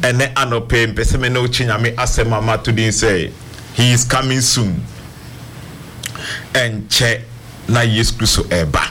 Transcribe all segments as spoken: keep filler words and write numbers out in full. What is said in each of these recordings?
ene anope mpese me no chinyame asema ma to din say he is coming soon enche na Yesu Kristo eba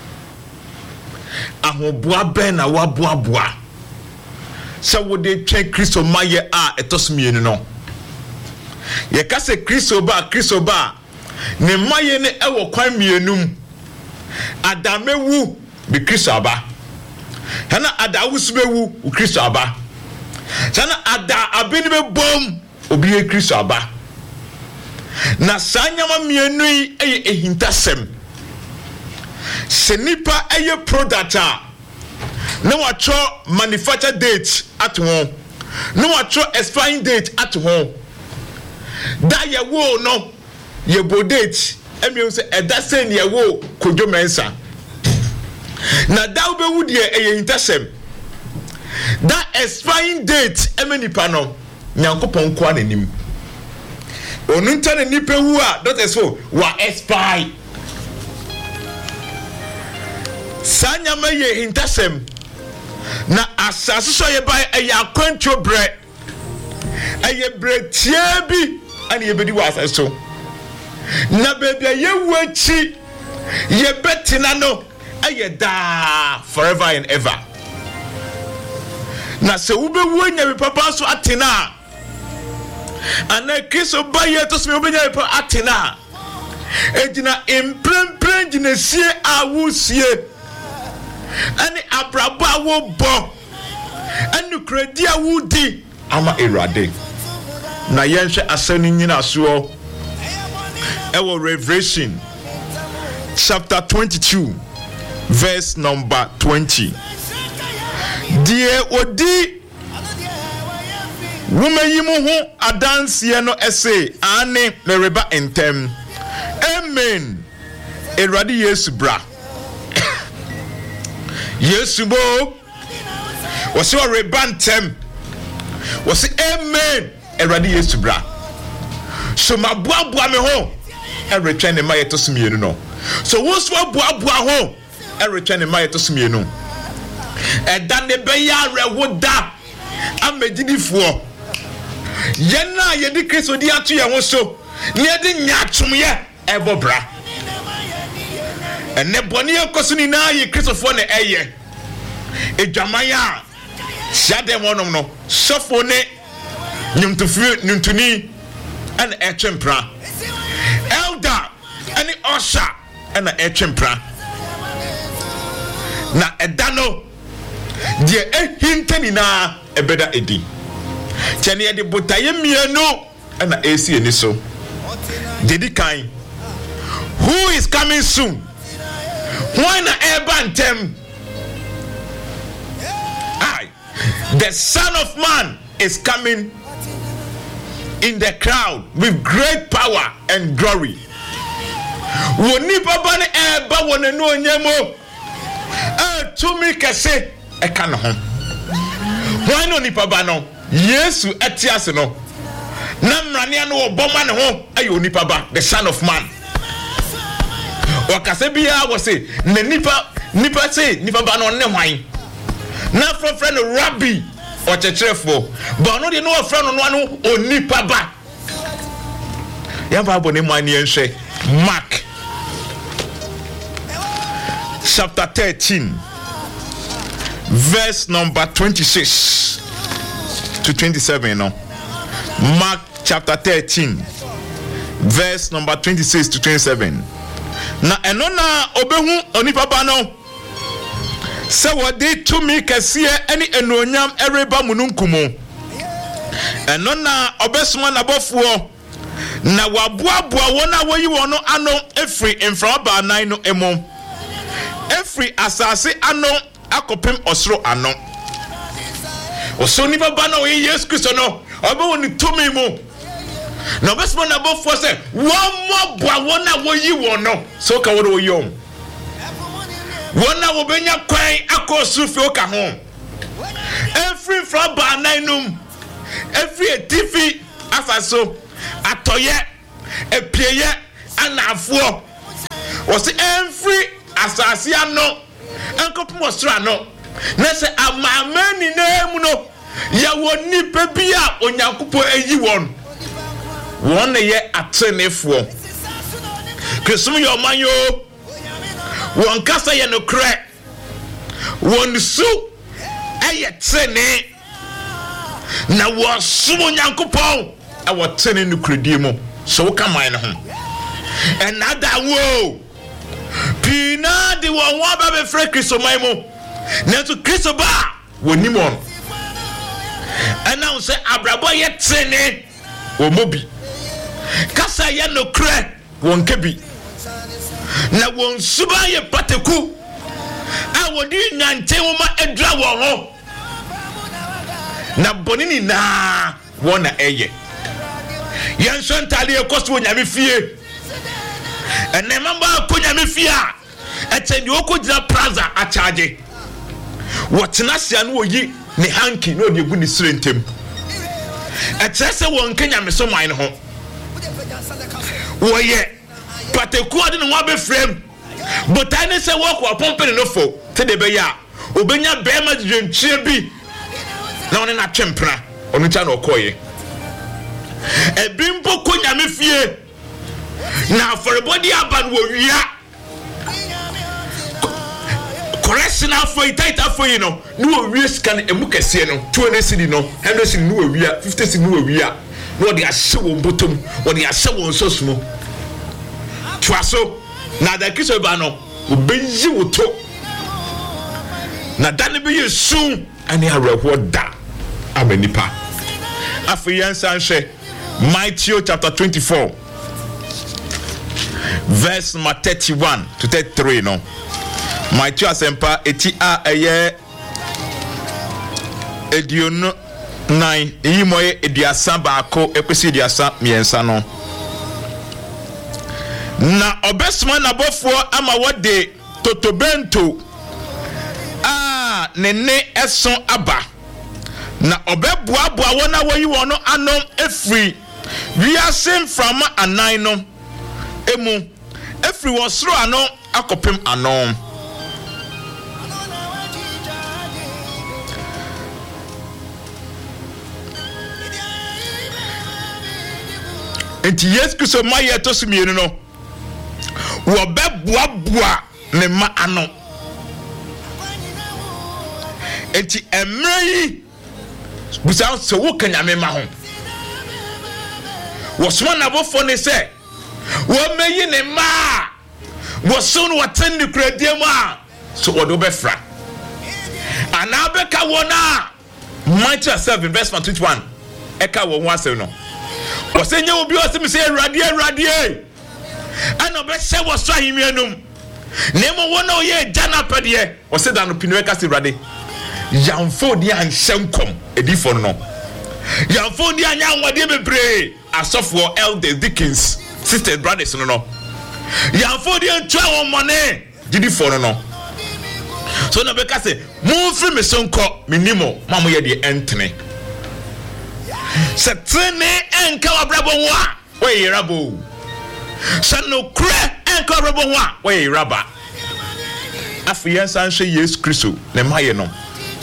ahoboa ben na waboaboa se wo de twen Kristo maye a etosmienu no ye ka se Kristo ba Kristo ba ne maye ne ewo kwan mienum adamewu bi Kristo aba hana adawusu bewu u Kristo aba sana ada abeni be bom obi e Kristo aba na sanyama mienu yi eye ehintasem se nipa eye product a no watcho manufacture date at home no watcho expiring date at home da ye wo no ye bo date emi say e da say ye wo kodwo mensa na da wo be wu de eye hintasem that expiring date emi nipa no nyankopon ko ananim onu ntane nipa wu a that is so wa expire sanya ma ye hintasem na asase so ye bai eye akwantwo bre eye bre tie bi ani ye bedi wa asase so na bebia ye wachi ye betina no eye da forever and ever na se ube wonya bi papa so atena ana Kristo ba ye to se obenya bi papa atena ejina emprempren jina sie awusie ani abraba wo bo ani kredi awudi ama erade na yenhwe asani nyina so ewo Revelation chapter twenty-two verse number twenty. Dear odi woman yimu hu adansie no ese ane mereba entem amen erade Yesu bra Yesu bo wasi wa rebantem wasi amen erade Yesu bra so mabuabua me ho e retwen ne maye to smienu no so wo so abuabua ho e retwen ne maye to smienu e da ne be ya rewoda amedinifuo ye na ye di Kristo di atu ye ho so ne di nyatum ye e bobra ene boni ekoso ni na ye Kristofo ne eye ejamaya shade wonom no sofo ne nyumtufu nyuntuni an etwempra elder ani osha ana etwempra na edano die ehintani na ebeda edi chene ye de botaye mienu ana esi eni so dedi kan who is coming soon when ebantem I the Son of Man is coming in the crowd with great power and glory. Woni baba ne eba wonenu onyemo eh tumi kese e kan ho why no ni baba no Yesu etiase no na mrane no oboma ne ho ayo ni baba the Son of Man wakase bia wo se na nipa nipa se nipa ba no ne hwan na for friend rabbi o chechrefo ba no de no friend no no onipa ba ya ba bo ne mani enhwe Mark chapter thirteen verse number twenty-six to twenty-seven no Mark chapter thirteen verse number twenty-six to twenty-seven na eno na obehu onipa ba no se wodi tumi kese ani enonyam ereba mununkumu eno na obesuma na bofuo na waboaboa wona woyi wono ano efri enfra ba nan no emo efri asase ano akopem osro ano oso ni baba na oyi Yesu Kristo no obe woni tumi mu na obesuma na bofuo se wo mo boa wona woyi wono so ka wo woyi om wona wo benya kwan akosu fi oka ho every from banainum every etifi afaso atoye epieye anafuo was every asase ano enkopom osra no na se amamani na mu no ya woni pebia onyankopɔ ayi won won ye atenefo Krisum yo manyo won kasa ye no kre won su aye tene na wo sumo nyankopɔ awo tene no kredie mo so wo kaman ho enada wo pina de won wa ba be frɛ Kristoman mo na to Kristo ba woni mo ana se abrabo ye tene o mobi kasa ye no kre won kebi na won suba ye pateku a wodi nyante wo ma edra wo ho na bonini na wona eye yen so ntale e koso nyame fie ene mamba ko nyame fie a eteni okogina plaza a charge wotena sia no oyi ne hanki no de gu ni sirentem etrese won kenya me so man ho woye pateku ade no wa be frem botane se wo ko pompene no fo te de be ya obenya be ma dwentwie bi na one na twempra onu cha na okoye ebimpo ko nyame fie na forebody aban wo wia correction afo itaita afo yi no no wo wia scan emu kese no two hundred cedi no one hundred cedi no wo wia fifty cedi no wo wia no de ahye wo botom wo de ahye wo nsosumo twaso na da kiso ba no obeyi wo to na dane be yesu ani areho da amanipa afo yansan hwe Matthew chapter twenty-four verse thirty-one to thirty-three no Matthew asempa eti a eye ediono nine eyi moye eduasa baako ekwesi eduasa miensa no na obesma na bofo ama wode totobento a nene eson aba na obeboaboa wona woyi wono anom efri wiasem from anan no emu efri wosro ano akopem anom enti yes Kristo maye to sumienu no wo beboaboa ne ma ano enti emre busa so wo kanyame ma ho wo soma na bofo ne se wo meyi ne ma wo so no watende kradie ma so wo do be fra ana be ka wona Matthew seven verse twenty-one eka wo ho asem no wo se nya obi o se me se awrade awrade ana be se wo so ahimianum na mo wona o ye jana pede wo se da no pinu ka se awrade yamfo di anshenkom edifo no yamfo di anya nwade bebre asofo elders deacons sisters brothers no no yamfo di ntwa won mone gidifo no no so na be ka se mu firi me sonko minimo mamu ye de entene setene enka wabrabo ho a we rabo sano kre enka wabrabo ho a we raba afiyan san hwe Yesu Kristo ne maye no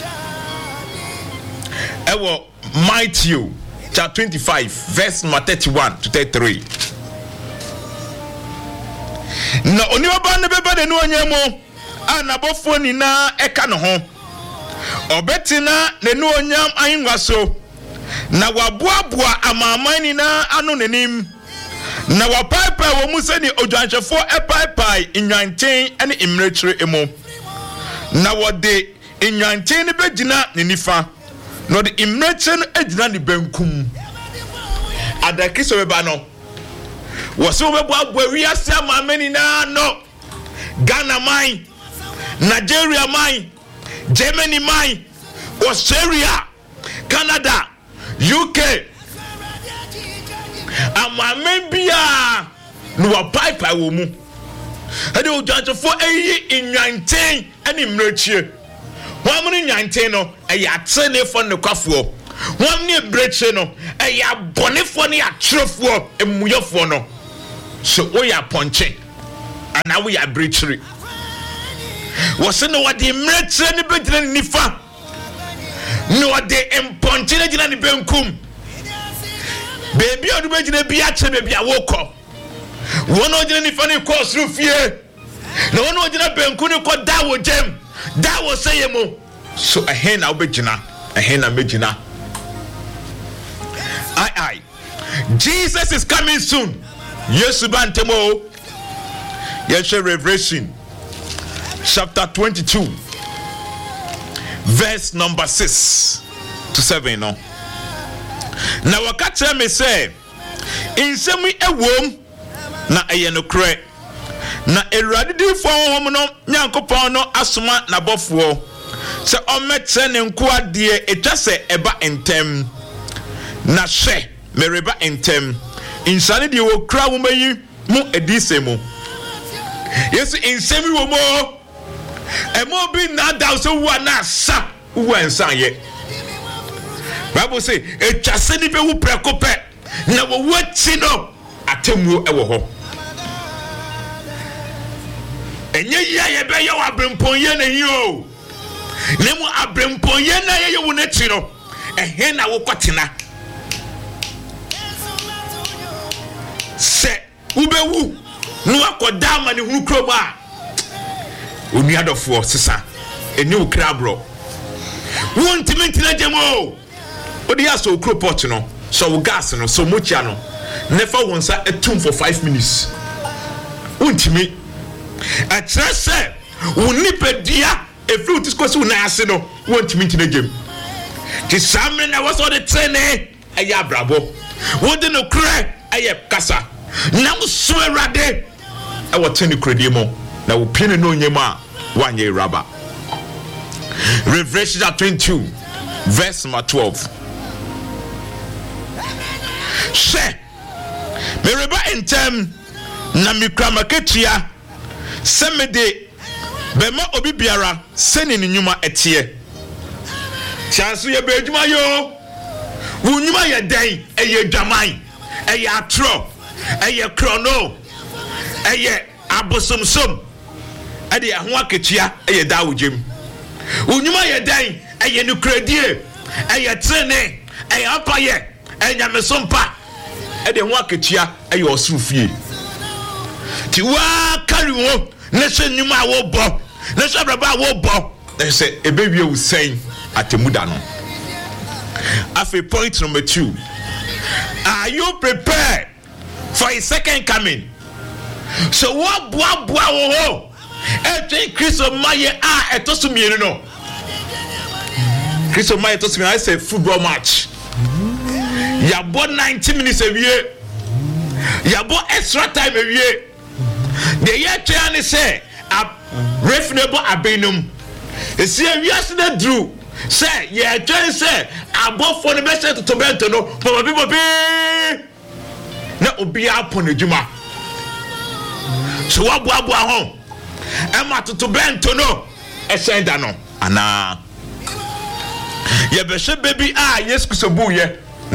ewo Matthew chapter twenty-five verse thirty-one to thirty-three na oniba ne beba de no onyamo anabofo ni na eka no ho obetina ne no onyam ahinwa so na waboaboa amaman ni na anu nenim na wapaipai wo mu se ni odwanhwefo epaipai inwanten ene imrekyire emo na wode inwanten ne begina ne nifa no the imrekyire egina ne benkum adakiso beba no wo se wo beboaboa wiase amaman ni na no Ghana man Nigeria man Germany man Australia Canada U K amamen bia no wa pipe wo mu ade o janchefo eyi inwanten ene mrechie wamne nwanten no eya tenefo ne kwafo wamne brechie no eya bonefo ne atrefo emuyefo no so oya ponche ana we ya brechire wo se no wade mrechie ne begina nifa no de emponchine gina ni benkum baby odu be gina bia che baby awoko wono gina ni fani ko srufie no wono gina benku ni ko dawo jem dawo sayemo so ahen na obegina ahen na megina ai ai Jesus is coming soon. Yesu bantemo. Yes, Revelation chapter twenty-two verse number six to seven no. Na wakati me say insemi ewom na eye no kre na Awurade di fo hom no Nyankopɔn no asoma na bɔfo se ɔmɛtre ne nko ade etwa se eba entem na hwe mereba entem insane de wo kra wo mayi mu edisemu Yesu insemi wo mo emo bi na da so wo na sa wo ensan ye Bible say etwa se ni be wo prekope na wo wati no atemuo ewo ho enye ya ye be ye wa brempon na yi o nemu abrempon ye na ye wo na ti no ehe na wo kwatena se ubewu no akoda ma ne hunu krom a oni adofo sesa eni ukrabro wontimi ntina jemo odi aso ukropot no so gas no so mochia no never wonsa etum for five minutes wontimi a trese wonipedia e fruit is kosi na ase no wontimi ntina jem ti samre na was all the training aya brabo wodi no kre aye kasa na muso Awurade e woteni kredie mo na wo piene no nyema wanye raba Revelation twenty-two verse twelve she mereba entem na mikrama ketia semede bema obi biara sene ne nyuma etie chanso ye be adwuma yo wo nyuma ye dan eye dwaman eye atro eye krono eye abosomsom ade ho aketua eye dawogem wo nyuma ye dan eye nukredie eye trene eye apaye enya mesompa ade ho aketua eye osurufie ti wa kari wo ne se nyuma wo bo ne se braba wo bo they say ebewie wo sen atemuda no afi point number two are you prepared for his second coming so what boa boa wo ho e Kristo maye a etosu mienu no Kristo maye etosu mienu I say football match ya bo ninety minutes ewie ya bo extra time ewie the year trying say a reasonable abenum esi ewie na drew say ye trying say above for the best to Toronto no for people be na obi apon adwuma so wabu abu ahon e ma to Toronto no e send da no ana ye be she baby ah yes kusobu ye